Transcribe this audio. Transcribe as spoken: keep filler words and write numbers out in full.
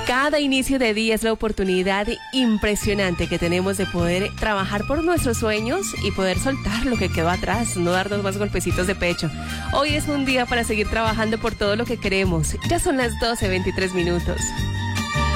Cada inicio de día es la oportunidad impresionante que tenemos de poder trabajar por nuestros sueños y poder soltar lo que quedó atrás, no darnos más golpecitos de pecho. Hoy es un día para seguir trabajando por todo lo que queremos. Ya son las doce veintitrés minutos.